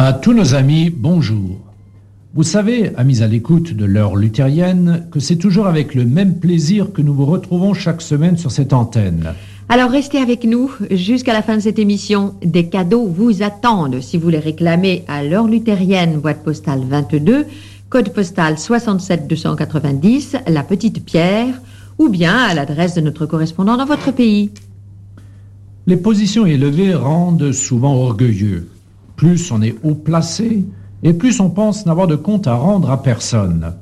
À tous nos amis, bonjour. Vous savez, amis à l'écoute de l'heure luthérienne, que c'est toujours avec le même plaisir que nous vous retrouvons chaque semaine sur cette antenne. Alors restez avec nous jusqu'à la fin de cette émission. Des cadeaux vous attendent si vous les réclamez à l'heure luthérienne, boîte postale 22, code postal 67 290, La Petite Pierre, ou bien à l'adresse de notre correspondant dans votre pays. Les positions élevées rendent souvent orgueilleux. Plus on est haut placé, et plus on pense n'avoir de compte à rendre à personne.